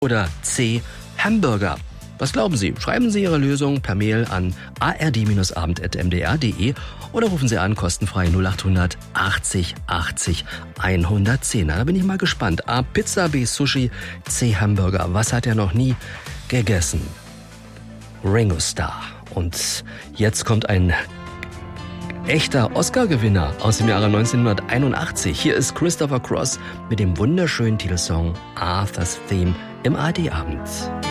oder C. Hamburger? Was glauben Sie? Schreiben Sie Ihre Lösung per Mail an ard-abend@mdr.de oder rufen Sie an, kostenfrei 0800 80 80 110. Na, da bin ich mal gespannt. A. Pizza, B. Sushi, C. Hamburger. Was hat er noch nie gegessen? Ringo Starr. Und jetzt kommt ein echter Oscar-Gewinner aus dem Jahre 1981. Hier ist Christopher Cross mit dem wunderschönen Titelsong Arthur's Theme im ARD-Abend.